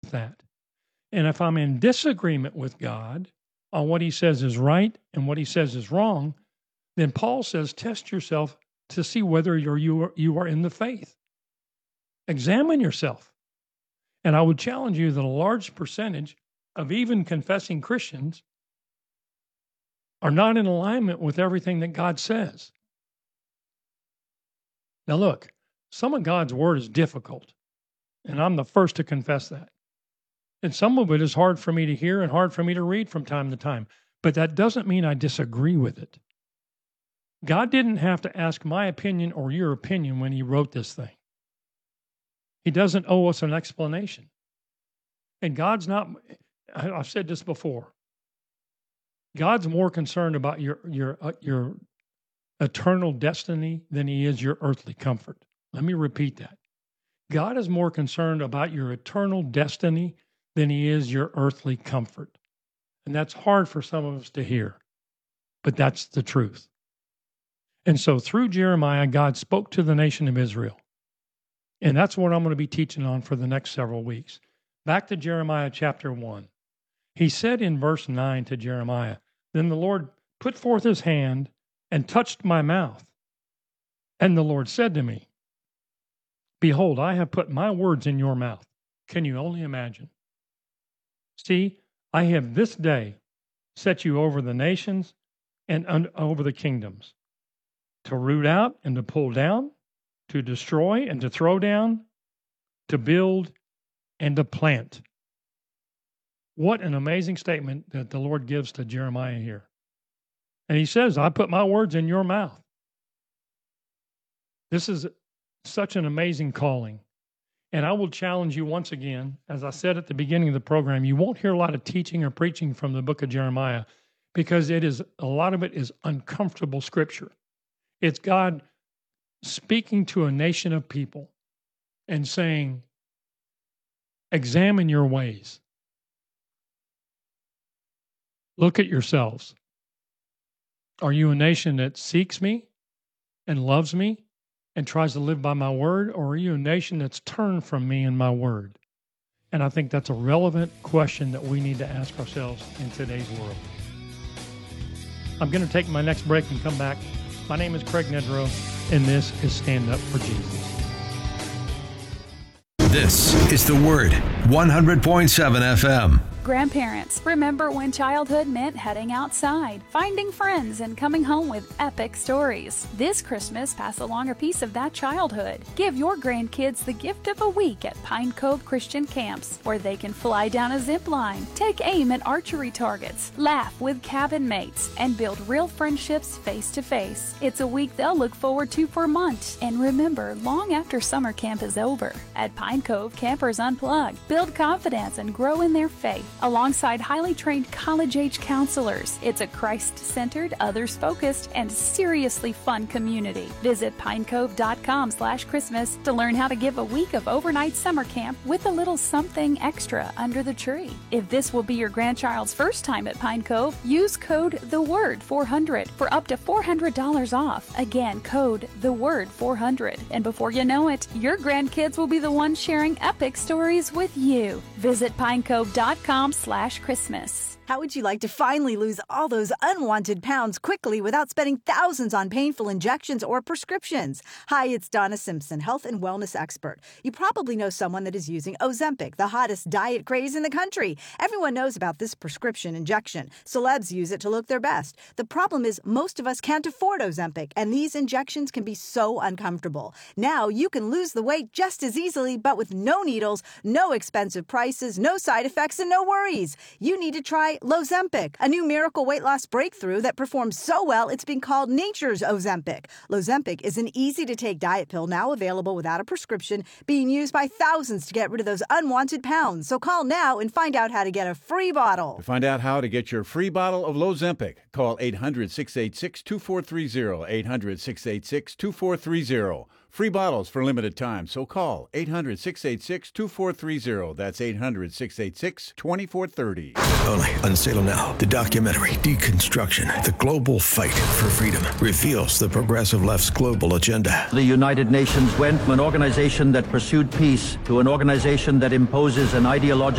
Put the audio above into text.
with that. And if I'm in disagreement with God on what he says is right and what he says is wrong, then Paul says, test yourself to see whether you are in the faith. Examine yourself. And I would challenge you that a large percentage of even confessing Christians are not in alignment with everything that God says. Now look, some of God's word is difficult, and I'm the first to confess that. And some of it is hard for me to hear and hard for me to read from time to time, but that doesn't mean I disagree with it. God didn't have to ask my opinion or your opinion when he wrote this thing. He doesn't owe us an explanation. And God's not, I've said this before, God's more concerned about your eternal destiny than he is your earthly comfort. Let me repeat that. God is more concerned about your eternal destiny than he is your earthly comfort. And that's hard for some of us to hear, but that's the truth. And so through Jeremiah, God spoke to the nation of Israel. And that's what I'm going to be teaching on for the next several weeks. Back to Jeremiah chapter 1. He said in verse 9 to Jeremiah, "Then the Lord put forth his hand and touched my mouth. And the Lord said to me, Behold, I have put my words in your mouth." Can you only imagine? "See, I have this day set you over the nations and over the kingdoms, to root out and to pull down, to destroy and to throw down, to build and to plant." What an amazing statement that the Lord gives to Jeremiah here. And he says, I put my words in your mouth. This is such an amazing calling. And I will challenge you once again, as I said at the beginning of the program, you won't hear a lot of teaching or preaching from the book of Jeremiah because a lot of it is uncomfortable scripture. It's God speaking to a nation of people and saying, examine your ways. Look at yourselves. Are you a nation that seeks me and loves me and tries to live by my word, or are you a nation that's turned from me and my word? And I think that's a relevant question that we need to ask ourselves in today's world. I'm going to take my next break and come back. My name is Craig Nedrow, and this is Stand Up for Jesus. This is The Word, 100.7 FM. Grandparents, remember when childhood meant heading outside, finding friends, and coming home with epic stories. This Christmas, pass along a piece of that childhood. Give your grandkids the gift of a week at Pine Cove Christian Camps, where they can fly down a zip line, take aim at archery targets, laugh with cabin mates, and build real friendships face to face. It's a week they'll look forward to for months and remember long after summer camp is over. At Pine Cove, campers unplug, build confidence, and grow in their faith. Alongside highly trained college-age counselors, it's a Christ-centered, others-focused, and seriously fun community. Visit pinecove.com/Christmas to learn how to give a week of overnight summer camp with a little something extra under the tree. If this will be your grandchild's first time at Pine Cove, use code THEWORD400 for up to $400 off. Again, code THEWORD400. And before you know it, your grandkids will be the ones sharing epic stories with you. Visit pinecove.com/Christmas. How would you like to finally lose all those unwanted pounds quickly without spending thousands on painful injections or prescriptions? Hi, it's Donna Simpson, health and wellness expert. You probably know someone that is using Ozempic, the hottest diet craze in the country. Everyone knows about this prescription injection. Celebs use it to look their best. The problem is most of us can't afford Ozempic, and these injections can be so uncomfortable. Now you can lose the weight just as easily, but with no needles, no expensive prices, no side effects, and no worries. You need to try Lozempic, a new miracle weight loss breakthrough that performs so well it's been called nature's Ozempic. Lozempic is an easy-to-take diet pill now available without a prescription, being used by thousands to get rid of those unwanted pounds. So call now and find out how to get a free bottle. To find out how to get your free bottle of Lozempic, call 800-686-2430, 800-686-2430. Free bottles for limited time, so call 800-686-2430. That's 800-686-2430. Only on Salem Now, the documentary Deconstruction, the Global Fight for Freedom, reveals the progressive left's global agenda. The United Nations went from an organization that pursued peace to an organization that imposes an ideological